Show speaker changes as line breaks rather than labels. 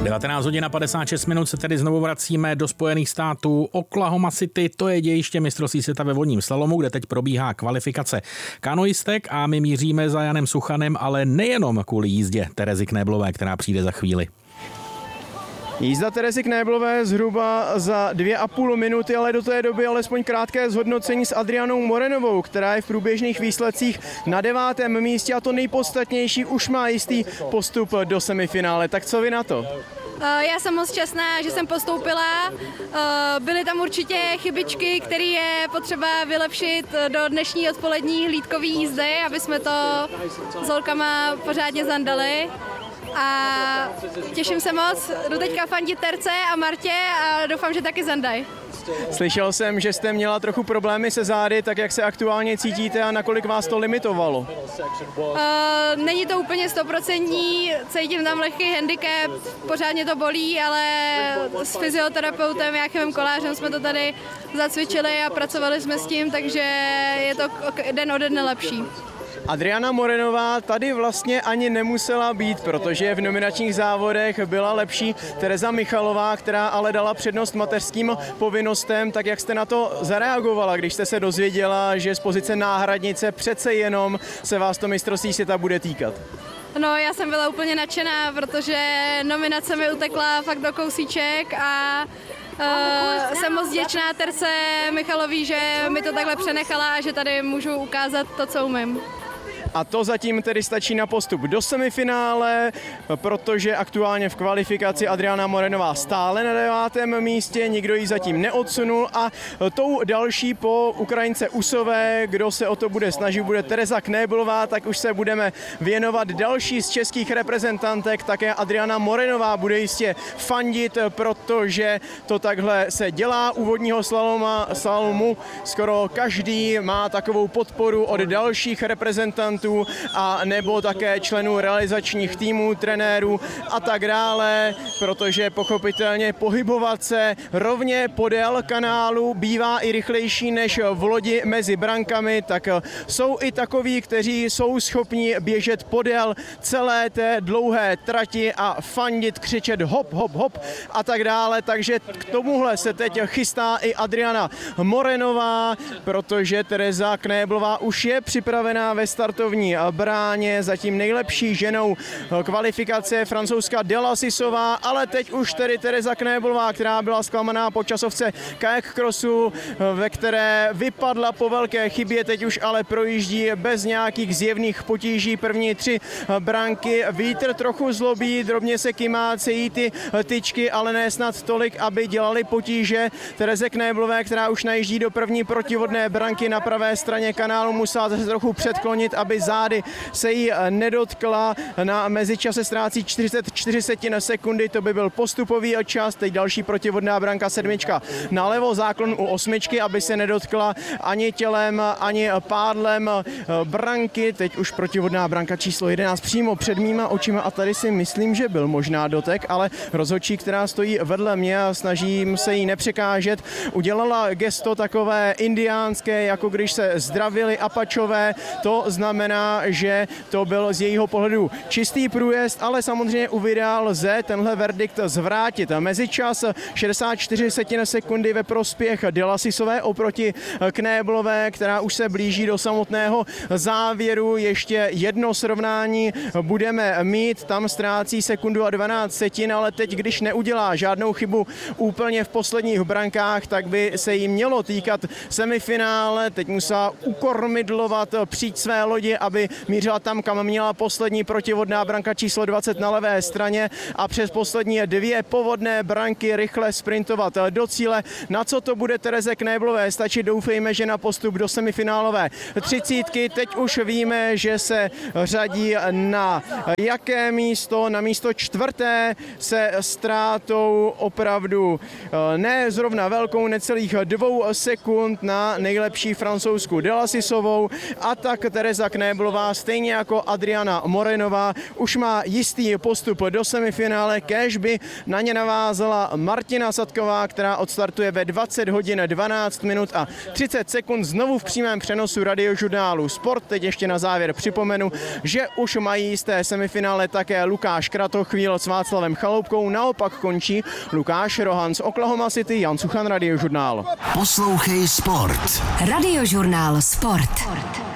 19 hodin a 56 minut se tedy znovu vracíme do Spojených států. Oklahoma City, to je dějiště mistrovství světa ve vodním slalomu, kde teď probíhá kvalifikace kanoistek a my míříme za Janem Suchanem, ale nejenom kvůli jízdě Terezy Knéblové, která přijde za chvíli.
Jízda Terezy Knéblové zhruba za 2,5 minuty, ale do té doby alespoň krátké zhodnocení s Adrianou Morenovou, která je v průběžných výsledcích na 9. místě a to nejpodstatnější už má jistý postup do semifinále. Tak co vy na to?
Já jsem moc šťastná, že jsem postoupila. Byly tam určitě chybičky, které je potřeba vylepšit do dnešní odpolední hlídkové jízdy, aby jsme to s holkama pořádně zandali. A těším se moc, jdu teďka fandit Terce a Martě a doufám, že taky zandají.
Slyšel jsem, že jste měla trochu problémy se zády, tak jak se aktuálně cítíte a nakolik vás to limitovalo?
Není to úplně 100%, cítím tam lehký handicap, pořádně to bolí, ale s fyzioterapeutem Jáchymem Kolářem jsme to tady zacvičili a pracovali jsme s tím, takže je to den ode dne lepší.
Adriana Morenová tady vlastně ani nemusela být, protože v nominačních závodech byla lepší Tereza Michalová, která ale dala přednost mateřským povinnostem. Tak jak jste na to zareagovala, když jste se dozvěděla, že z pozice náhradnice přece jenom se vás to mistrovství světa bude týkat?
No, já jsem byla úplně nadšená, protože nominace mi utekla fakt do kousíček a jsem moc vděčná Terce Michalový, že mi to takhle přenechala a že tady můžu ukázat to, co umím.
A to zatím tedy stačí na postup do semifinále, protože aktuálně v kvalifikaci Adriana Morenová stále na 9. místě, nikdo ji zatím neodsunul a tou další po Ukrajince Usové, kdo se o to bude snažit, bude Tereza Knéblová, tak už se budeme věnovat další z českých reprezentantek, také Adriana Morenová bude jistě fandit, protože to takhle se dělá úvodního slalomu, skoro každý má takovou podporu od dalších reprezentantů a nebo také členů realizačních týmů, trenérů a tak dále, protože pochopitelně pohybovat se rovně podél kanálu bývá i rychlejší než v lodi mezi brankami, tak jsou i takoví, kteří jsou schopni běžet podél celé té dlouhé trati a fandit, křičet hop, hop, hop a tak dále, takže k tomuhle se teď chystá i Adriana Morenová, protože Tereza Knéblová už je připravená ve startovní bráně, zatím nejlepší ženou kvalifikace francouzská Delasisová, ale teď už tedy Tereza Knéblová, která byla zklamaná po časovce kayak crossu, ve které vypadla po velké chybě, teď už ale projíždí bez nějakých zjevných potíží první 3 branky. Vítr trochu zlobí, drobně se kymácejí ty tyčky, ale ne snad tolik, aby dělali potíže Tereze Knéblové, která už najíždí do první protivodné branky na pravé straně kanálu, musela se trochu předklonit, aby zády se jí nedotkla. Na mezičase ztrácí 44 sekundy, to by byl postupový čas. Teď další protivodná branka 7 nalevo, záklon u 8, aby se nedotkla ani tělem, ani pádlem branky. Teď už protivodná branka číslo 11 přímo před mýma očima a tady si myslím, že byl možná dotek, ale rozhodčí, která stojí vedle mě a snažím se jí nepřekážet, udělala gesto takové indiánské, jako když se zdravili Apačové. To znamená, že to byl z jejího pohledu čistý průjezd, ale samozřejmě u videa lze tenhle verdikt zvrátit. Mezičas 64 sekundy ve prospěch Delasisové oproti Knéblové, která už se blíží do samotného závěru. Ještě jedno srovnání budeme mít, tam ztrácí sekundu a 12 setin, ale teď, když neudělá žádnou chybu úplně v posledních brankách, tak by se jí mělo týkat semifinále. Teď musela ukormidlovat přijít své lodi, aby mířila tam, kam měla poslední protivodná branka číslo 20 na levé straně a přes poslední 2 povodné branky rychle sprintovat do cíle. Na co to bude Tereze Knéblové stačit? Doufejme, že na postup do semifinálové 30. Teď už víme, že se řadí na jaké místo? Na místo 4. se ztrátou opravdu ne zrovna velkou, necelých 2 sekund na nejlepší francouzskou Delasisovou a tak Tereza Knéblové Knéblová, stejně jako Adriana Morenová, už má jistý postup do semifinále, kéž by na ně navázala Martina Sadková, která odstartuje ve 20 hodin 12 minut a 30 sekund znovu v přímém přenosu Radiožurnálu Sport. Teď ještě na závěr připomenu, že už mají jisté semifinále také Lukáš Kratochvíl s Václavem Chaloupkou, naopak končí Lukáš Rohan z Oklahoma City. Jan Suchan, Radiožurnál.
Poslouchej Sport.
Radiožurnál Sport.